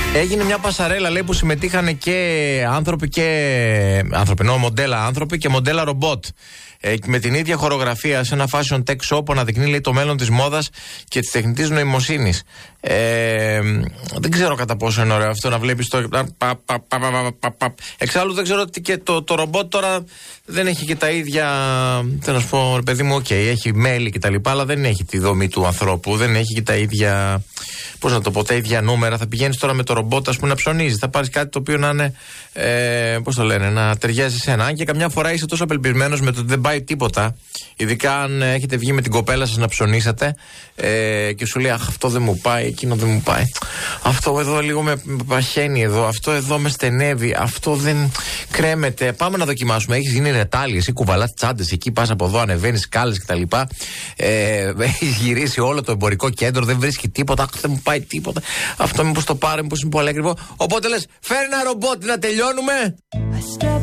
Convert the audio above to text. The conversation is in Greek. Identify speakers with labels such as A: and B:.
A: Έγινε μια πασαρέλα, λέει, που συμμετείχαν και άνθρωποι, μοντέλα άνθρωποι και μοντέλα ρομπότ. Με την ίδια χορογραφία σε ένα fashion tech shop που αναδεικνύει, λέει, το μέλλον της μόδας και της τεχνητής νοημοσύνης. Δεν ξέρω κατά πόσο είναι ωραίο αυτό να βλέπεις το. Εξάλλου δεν ξέρω ότι και το ρομπότ τώρα δεν έχει και τα ίδια. Θέλω να σου πω, ρε παιδί μου, έχει μέλη κτλ. Αλλά δεν έχει τη δομή του ανθρώπου, δεν έχει και τα ίδια. Πώς να το πω, τα ίδια νούμερα. Θα πηγαίνεις τώρα με το ρομπότ, ας πούμε, να ψωνίζεις. Θα πάρεις κάτι το οποίο να είναι. Πώς το λένε, να ταιριάζει σε ένα. Αν και καμιά φορά είσαι τόσο απελπισμένος με το ότι δεν πάει τίποτα. Ειδικά αν έχετε βγει με την κοπέλα σας να ψωνίσατε και σου λέει, αχ, αυτό δεν μου πάει, εκείνο δεν μου πάει. Αυτό εδώ λίγο με παχαίνει εδώ, αυτό εδώ με στενεύει, αυτό δεν κρέμεται. Πάμε να δοκιμάσουμε. Έχεις γίνει ρετάλιες ή κουβαλάς τσάντες εκεί, πας από εδώ, ανεβαίνεις σκάλες κτλ. Έχεις γυρίσει όλο το εμπορικό κέντρο, δεν βρίσκει τίποτα, αχ, δεν μου πάει τίποτα. Αυτό μήπως το πάρει, μήπως είναι πολύ ακριβό. Οπότε λες, φέρει ένα ρομπότ να τελειώνουμε.